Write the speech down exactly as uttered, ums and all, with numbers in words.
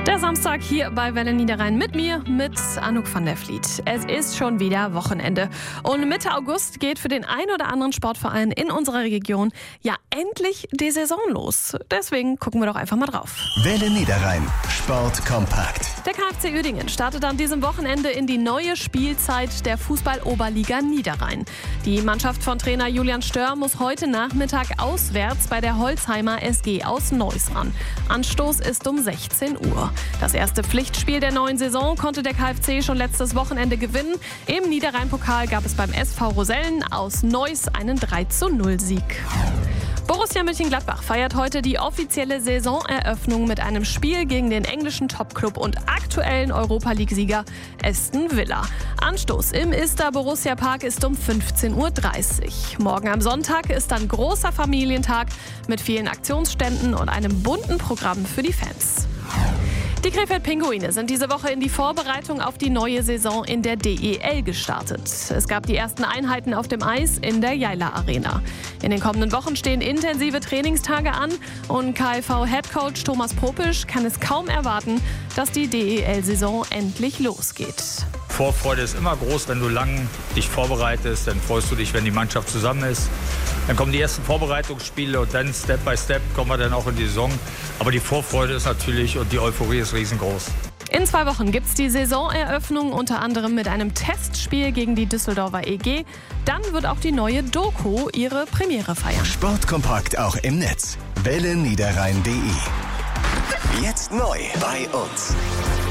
Der Samstag hier bei Welle Niederrhein mit mir, mit Anouk van der Vliet. Es ist schon wieder Wochenende und Mitte August geht für den ein oder anderen Sportverein in unserer Region ja endlich die Saison los. Deswegen gucken wir doch einfach mal drauf. Welle Niederrhein, Sport kompakt. Der K F C Uerdingen startet an diesem Wochenende in die neue Spielzeit der Fußball-Oberliga Niederrhein. Die Mannschaft von Trainer Julian Stör muss heute Nachmittag auswärts bei der Holzheimer S G aus Neuss ran. Anstoß ist um sechzehn Uhr. Das erste Pflichtspiel der neuen Saison konnte der K F C schon letztes Wochenende gewinnen. Im Niederrhein-Pokal gab es beim S V Rosellen aus Neuss einen drei zu null Sieg. Borussia Mönchengladbach feiert heute die offizielle Saisoneröffnung mit einem Spiel gegen den englischen Topclub und aktuellen Europa-League-Sieger Aston Villa. Anstoß im Ister Borussia Park ist um fünfzehn Uhr dreißig. Morgen am Sonntag ist dann großer Familientag mit vielen Aktionsständen und einem bunten Programm für die Fans. Die Krefeld-Pinguine sind diese Woche in die Vorbereitung auf die neue Saison in der D E L gestartet. Es gab die ersten Einheiten auf dem Eis in der Jayla Arena. In den kommenden Wochen stehen intensive Trainingstage an und K I V-Headcoach Thomas Popisch kann es kaum erwarten, dass die D E L-Saison endlich losgeht. Vorfreude ist immer groß, wenn du lang dich vorbereitest, dann freust du dich, wenn die Mannschaft zusammen ist. Dann kommen die ersten Vorbereitungsspiele und dann Step by Step kommen wir dann auch in die Saison. Aber die Vorfreude ist natürlich und die Euphorie ist riesengroß. In zwei Wochen gibt es die Saisoneröffnung, unter anderem mit einem Testspiel gegen die Düsseldorfer E G. Dann wird auch die neue Doku ihre Premiere feiern. Sportkompakt auch im Netz. Welle Niederrhein punkt de. Jetzt neu bei uns.